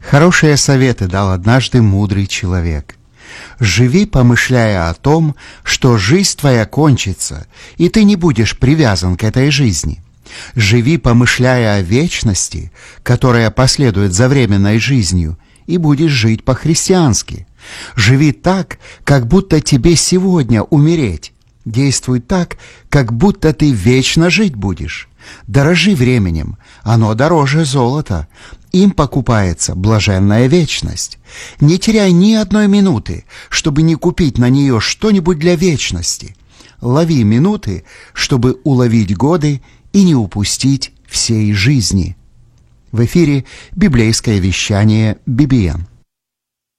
Хорошие советы дал однажды мудрый человек. Живи, помышляя о том, что жизнь твоя кончится, и ты не будешь привязан к этой жизни. Живи, помышляя о вечности, которая последует за временной жизнью, и будешь жить по-христиански. Живи так, как будто тебе сегодня умереть. Действуй так, как будто ты вечно жить будешь. Дорожи временем, оно дороже золота. Им покупается блаженная вечность. Не теряй ни одной минуты, чтобы не купить на нее что-нибудь для вечности. Лови минуты, чтобы уловить годы и не упустить всей жизни. В эфире библейское вещание BBN.